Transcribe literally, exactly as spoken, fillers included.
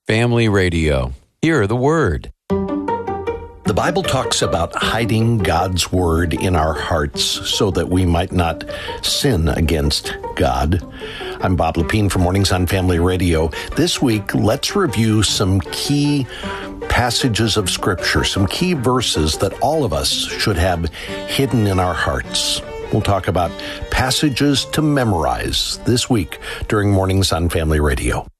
Family Radio. Hear the Word. The Bible talks about hiding God's Word in our hearts so that we might not sin against God. I'm Bob Lepine from Mornings on Family Radio. This week, let's review some key passages of Scripture, some key verses that all of us should have hidden in our hearts. We'll talk about passages to memorize this week during Mornings on Family Radio.